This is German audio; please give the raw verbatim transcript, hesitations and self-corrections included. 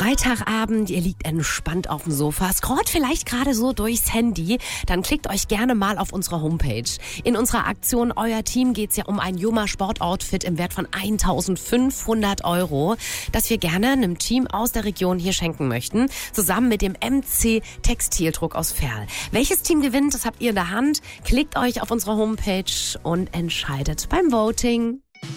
Freitagabend, ihr liegt entspannt auf dem Sofa, scrollt vielleicht gerade so durchs Handy, dann klickt euch gerne mal auf unsere Homepage. In unserer Aktion Euer Team geht's ja um ein Juma Sportoutfit im Wert von eintausendfünfhundert Euro, das wir gerne einem Team aus der Region hier schenken möchten, zusammen mit dem M C Textildruck aus Verl. Welches Team gewinnt, das habt ihr in der Hand. Klickt euch auf unsere Homepage und entscheidet beim Voting.